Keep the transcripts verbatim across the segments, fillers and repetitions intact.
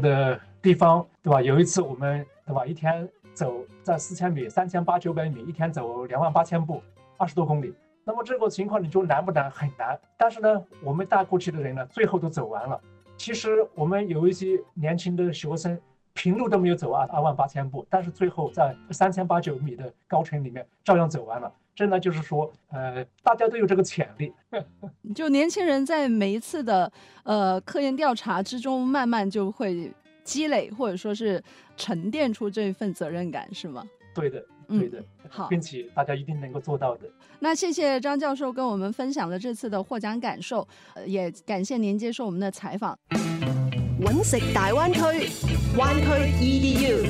的地方，对吧？有一次我们对吧，一天走在四千米、三千八九百米，一天走两万八千步，二十多公里。那么这个情况你就难不难？很难。但是呢，我们大过去的人呢，最后都走完了。其实我们有一些年轻的学生，平路都没有走完二万八千步，但是最后在三千八九米的高程里面照样走完了。真的就是说，呃，大家都有这个潜力。 就年轻人在每一次的呃科研调查之中，慢慢就会积累，或者说是沉淀出这一份责任感，是吗？ 对的，对的， 嗯、好， 并且大家一定能够做到的。 那谢谢张教授跟我们分享了这次的获奖感受，呃、也感谢您接受我们的采访。 揾食大灣區，灣區 E D U。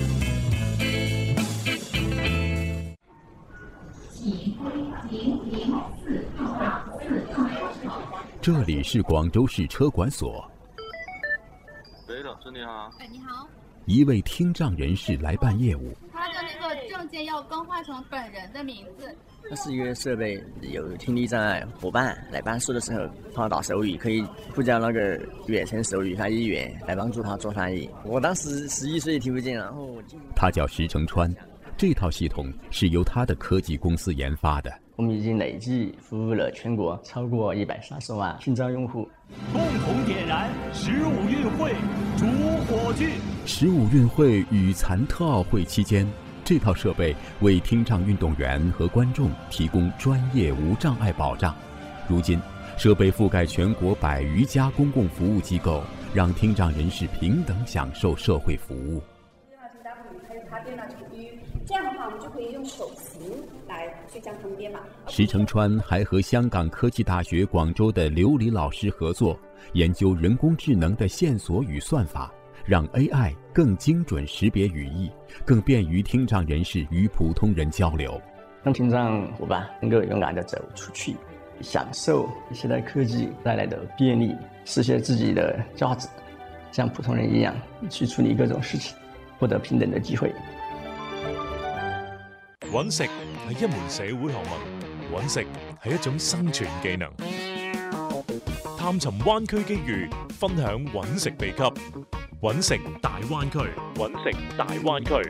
这里是广州市车管所。 喂，老师你好。 哎，你好。 一位听障人士来办业务。 他的那个证件要更换成本人的名字。 它是一个设备，有听力障碍伙伴来办事的时候，他打手语可以呼叫那个远程手语翻译员来帮助他做翻译。我当时十一岁听不见，然后我就他叫石成川，这套系统是由他的科技公司研发的。 我们已经累计服务了全国超过一百三十万听障用户。 共同点燃十五运会主火炬。 十五运会与残特奥会期间，这套设备为听障运动员和观众提供专业无障碍保障。如今，设备覆盖全国百余家公共服务机构，让听障人士平等享受社会服务。 这样的话，我们就可以用手型来去将它们编码。 石成川还和香港科技大学广州的刘黎老师合作，研究人工智能的线索与算法，让 A I 更精准识别语义，更便于听障人士与普通人交流， 让听障伙伴能够勇敢地走出去，享受现代科技带来的便利，实现自己的价值，像普通人一样去处理各種事情，獲得平等的機會。 揾食係一門社會學問，揾食係一種生存技能。探尋灣區機遇，分享揾食秘笈。揾食大灣區，揾食大灣區。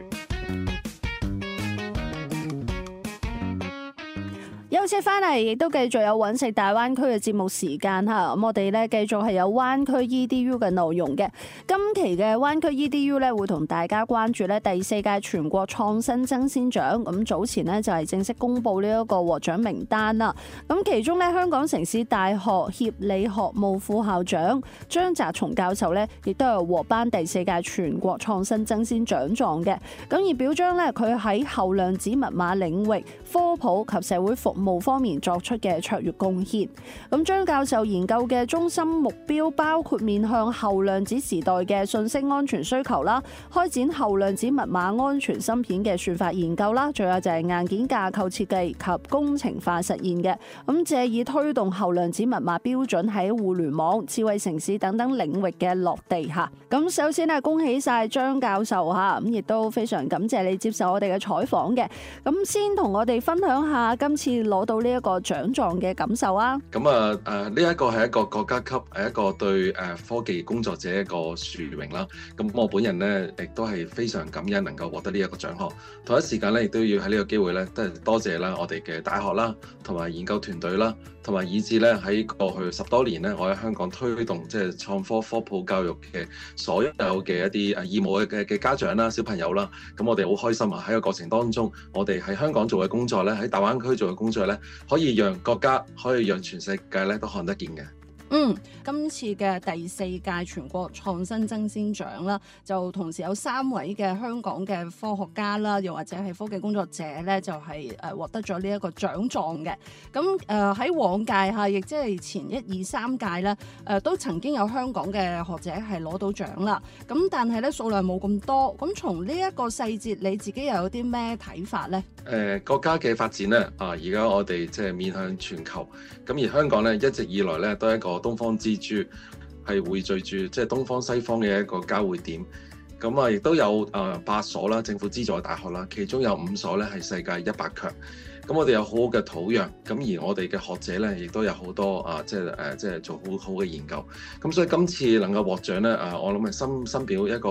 休息翻嚟，亦都繼續有揾食大灣區嘅節目時間嚇。咁我哋咧繼續係有灣區 E D U 嘅內容嘅。今期嘅灣區 E D U 咧會同大家關注咧第四屆全國創新爭先獎。咁早前呢，就係正式公布呢一個獲獎名單啦。咁其中咧香港城市大學協理學務副校長張澤松教授咧，亦都係獲頒第四屆全國創新爭先獎狀嘅。咁而表彰咧佢喺後量子密碼領域科普及社會服務方面作出嘅卓越貢獻。咁張教授研究嘅中心目標包括面向後量子時代嘅信息安全需求啦，開展後量子密碼安全芯片嘅算法研究啦，仲有就係硬件架構設計及工程化實現嘅。咁借以推動後量子密碼標準喺互聯網、智慧城市等等領域嘅落地嚇。咁首先係恭喜晒張教授嚇，咁亦都非常感謝你接受我哋嘅採訪嘅。咁先同我哋分享下今次攞到呢一個獎狀嘅感受啊！ 咁啊誒呢一個係一個國家級係一個對誒科技工作者一個殊榮啦。咁我本人咧亦都係非常感恩能夠獲得呢一個獎項。同一時間咧亦都要喺呢個機會咧都係多謝啦我哋嘅大學啦，同埋研究團隊啦，同埋以至咧喺過去十多年咧，我喺香港推動即係創科科普教育嘅所有嘅一啲誒義務嘅嘅家長啦、小朋友啦。咁我哋好開心啊！喺個過程當中，我哋喺香港做嘅工作咧，喺大灣區做嘅工作咧，可以讓國家，可以讓全世界咧都看得見嘅。 嗯，今次嘅第四屆全國創新爭先獎啦，就同時有三位嘅香港嘅科學家啦，又或者係科技工作者咧，就係、是、誒獲得咗呢一個獎狀嘅。咁誒喺往屆嚇，亦即係前一二三屆咧，誒、呃、都曾經有香港嘅學者係攞到獎啦。咁但係咧數量冇咁多。咁從呢一個細節，你自己又有啲咩睇法咧？ 誒、呃、國家嘅發展咧，啊而家我哋即係面向全球，咁而香港咧一直以來咧都係一個東方之珠，係匯聚住即係東方西方嘅一個交匯點。咁啊，亦都有誒八所啦，政府資助嘅大學啦，其中有五所咧係世界一百強。咁我哋有好好嘅土壤，咁而我哋嘅學者咧，亦都有好多啊，即係誒，即係做好好嘅研究。咁所以今次能夠獲獎咧，啊，我諗係深深表一個